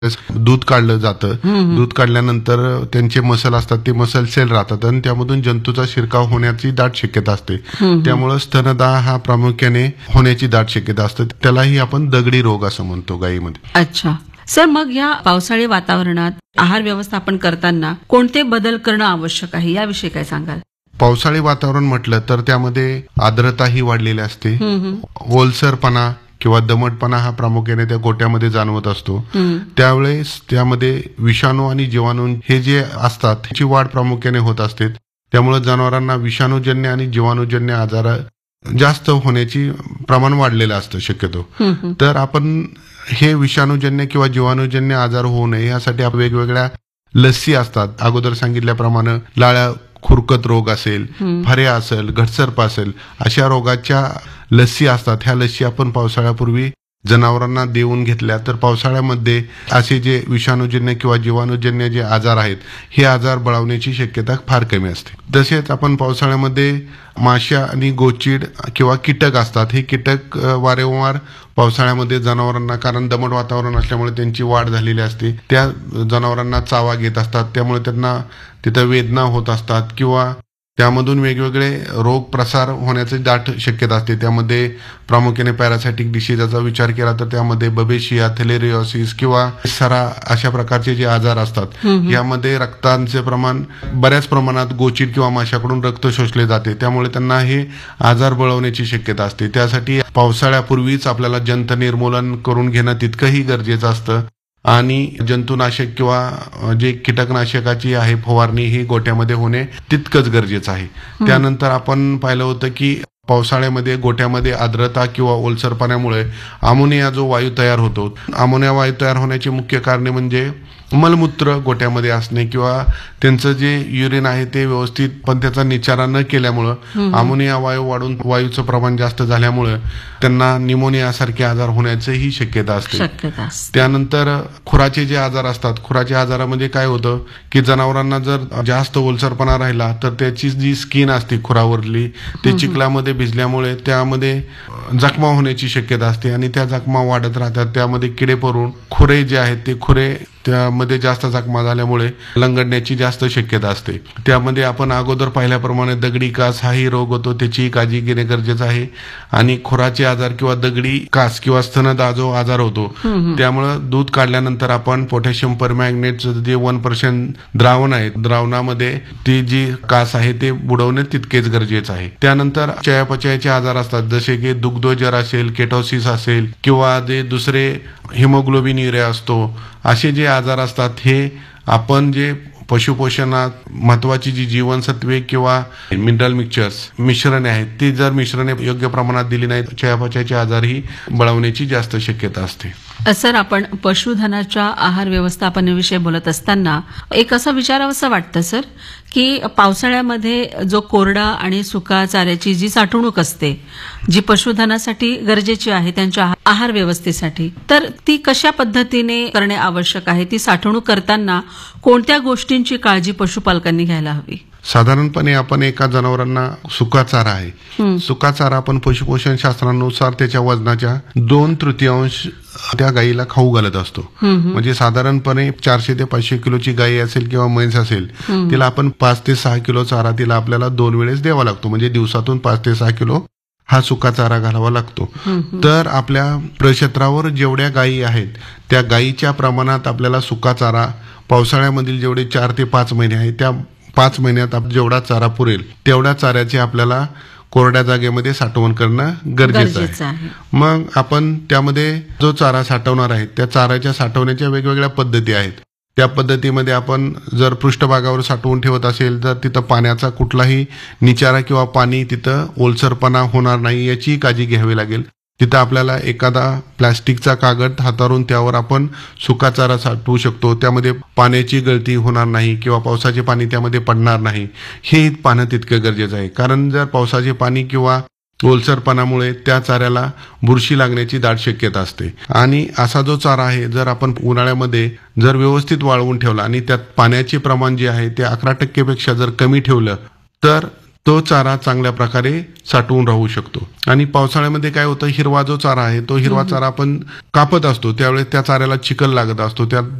दूध काढलं जातं. दूध काढल्यानंतर त्यांचे मसल असतात, ते मसल सेल राहतात आणि त्यामधून जंतूचा शिरकाव होण्याची दाट शक्यता असते. त्यामुळे स्तनदाह हा प्रामुख्याने होण्याची दाट शक्यता असते. त्यालाही आपण दगडी रोग असं म्हणतो गायीमध्ये. अच्छा सर, मग या पावसाळी वातावरणात आहार व्यवस्थापन करताना कोणते बदल करणं आवश्यक आहे याविषयी काय सांगाल? पावसाळी वातावरण म्हटलं तर त्यामध्ये आर्द्रताही वाढलेली असते. ओलसरपणा किंवा दमटपणा हा प्रामुख्याने त्या गोट्यामध्ये जाणवत असतो. त्यावेळेस त्यामध्ये विषाणू आणि जीवाणू हे जे असतात त्याची वाढ प्रामुख्याने होत असते. त्यामुळे जनावरांना विषाणूजन्य आणि जीवाणूजन्य आजार जास्त होण्याची प्रमाण वाढलेलं असतं शक्यतो. तर आपण हे विषाणूजन्य किंवा जीवाणूजन्य आजार होऊ नये यासाठी वेगवेगळ्या लसी असतात. अगोदर सांगितल्याप्रमाणे लाळ्या खुरकत रोग असेल, फऱ्या असेल, घटसर्प असेल, अशा रोगाच्या लसी असतात. ह्या लसी आपण पावसाळ्यापूर्वी जनावरांना देऊन घेतल्या तर पावसाळ्यामध्ये असे जे विषाणूजन्य किंवा जीवाणूजन्य जे आजार आहेत हे आजार बळावण्याची शक्यता फार कमी असते. तसेच आपण पावसाळ्यामध्ये माश्या आणि गोचीड किंवा कीटक असतात. हे कीटक वारंवार पावसाळ्यामध्ये जनावरांना, कारण दमट वातावरण असल्यामुळे त्यांची वाढ झालेली असते, त्या जनावरांना चावा घेत असतात. त्यामुळे त्यांना तिथं वेदना होत असतात किंवा त्यामधून वेगवेगळे रोग प्रसार होण्याची दाट शक्यता असते. त्यामध्ये प्रामुख्याने पॅरासायटिक डिसीजचा विचार केला तर त्यामध्ये बबेशिया, थेलेरिओसिस किंवा सरा अशा प्रकारचे जे आजार असतात यामध्ये रक्तांचे प्रमाण बऱ्याच प्रमाणात गोचीड किंवा माशाकडून रक्त शोषले जाते. त्यामुळे त्यांना हे आजार बळवण्याची शक्यता असते. त्यासाठी पावसाळ्यापूर्वीच आपल्याला जंत निर्मूलन करून घेणं तितकंही गरजेचं असतं आणि जंतुनाशक किंवा जे कीटकनाशकाची आहे फवारणी ही गोट्यामध्ये होणे तितकंच गरजेचं आहे. त्यानंतर आपण पाहिलं होतं की पावसाळ्यामध्ये गोट्यामध्ये आर्द्रता किंवा ओलसरपणामुळे अमोनिया जो वायू तयार होतो, अमोनिया वायू तयार होण्याची मुख्य कारणे म्हणजे मलमूत्र गोट्यामध्ये असणे किंवा त्यांचं जे युरिन आहे ते व्यवस्थित पण त्याचा निचारा न केल्यामुळं अमोनिया वायू वाढून वायूचं प्रमाण जास्त झाल्यामुळे त्यांना निमोनिया सारखे आजार होण्याचीही शक्यता असते. त्यानंतर खुराचे जे आजार असतात, खुराच्या आजारामध्ये काय होतं की जनावरांना जर जास्त ओलसरपणा राहिला तर त्याची जी स्किन असते खुरावरली ते चिखलामध्ये भिजल्यामुळे त्यामध्ये जखमा होण्याची शक्यता असते आणि त्या जखमा वाढत राहतात. त्यामध्ये किडे पडून खुरे जे आहेत ते खुरे त्यामध्ये जास्त जखमा झाल्यामुळे लंगडण्याची जास्त शक्यता असते. त्यामध्ये आपण अगोदर पाहिल्याप्रमाणे दगडी कास हाही रोग होतो, त्याची काळजी घेणे गरजेचं आहे. आणि खुराचे आजार किंवा दगडी कास किंवा स्तनदाह जो आजार होतो त्यामुळं दूध काढल्यानंतर आपण पोटॅशियम परमॅंगनेटचं जे 1% द्रावण आहे, द्रावणामध्ये ती जी कास आहे ते बुडवणे तितकेच गरजेचं आहे. त्यानंतर चयापचयाचे आजार असतात, जसे की दुग्धोजर असेल, केटोसिस असेल किंवा जे दुसरे हिमोग्लोबिन युरिया असतो, असे जे आजार असतात हे आपण जे पशुपोषणात महत्वाची जी जीवनसत्वे किंवा मिनरल मिश्रणे आहेत ती जर मिश्रणे योग्य प्रमाणात दिली नाहीत, चयापचयाचे आजारही बळावण्याची जास्त शक्यता असते. सर, आपण पशुधनाच्या आहार व्यवस्थापनाविषयी बोलत असताना एक असं विचारावंसं वाटतं सर की पावसाळ्यामध्ये जो कोरडा आणि सुका चाऱ्याची जी साठवणूक असते जी पशुधनासाठी गरजेची आहे त्यांच्या आहार व्यवस्थेसाठी, तर ती कशा पद्धतीने करणे आवश्यक आहे? ती साठवणूक करताना कोणत्या गोष्टींची काळजी पशुपालकांनी घ्यायला हवी? साधारणपणे आपण एका जनावरांना सुका चारा आहे, सुका चारा आपण पशुपोषण शास्त्रानुसार त्याच्या वजनाच्या 2/3 त्या गायीला खाऊ घालत असतो. म्हणजे साधारणपणे 400 ते 500 किलोची गायी असेल किंवा म्हैस असेल तिला आपण 5 ते 6 किलो चारा तिला आपल्याला 2 वेळेस द्यावा लागतो. म्हणजे दिवसातून 5 ते 6 किलो हा सुका चारा घालावा लागतो. तर आपल्या प्रक्षेत्रावर जेवढ्या गायी आहेत त्या गायीच्या प्रमाणात आपल्याला सुका चारा पावसाळ्यामधील जेवढे 4 ते 5 महिने आहेत त्या 5 महिन्यात जेवढा चारा पुरेल तेवढ्या चाऱ्याचे आपल्याला कोरड्या जागेमध्ये साठवण करणं गरजेचं आहे. मग आपण त्यामध्ये जो चारा साठवणार आहे त्या चाऱ्याच्या साठवण्याच्या वेगवेगळ्या पद्धती आहेत. त्या पद्धतीमध्ये आपण जर पृष्ठभागावर साठवून ठेवत असेल तर तिथं पाण्याचा कुठलाही निचारा किंवा पाणी तिथं ओलसरपणा होणार नाही याची काळजी घ्यावी लागेल. तिथं आपल्याला एखादा प्लास्टिकचा कागद हाताळून त्यावर आपण सुका चारा साठवू शकतो. त्यामध्ये पाण्याची गळती होणार नाही किंवा पावसाचे पाणी त्यामध्ये पडणार नाही, हे पाहणं तितकं गरजेचं आहे. कारण जर पावसाचे पाणी किंवा ओलसरपणामुळे त्या चाऱ्याला बुरशी लागण्याची दाट शक्यता असते. आणि असा जो चारा आहे जर आपण उन्हाळ्यामध्ये जर व्यवस्थित वाळवून ठेवला आणि त्यात पाण्याचे प्रमाण जे आहे ते 11% पेक्षा जर कमी ठेवलं तर तो चारा चांगल्या प्रकारे साठवून राहू शकतो. आणि पावसाळ्यामध्ये काय होतं, हिरवा जो चारा आहे तो हिरवा चारा आपण कापत असतो त्यावेळेस त्या चाऱ्याला चिखल लागत असतो, त्या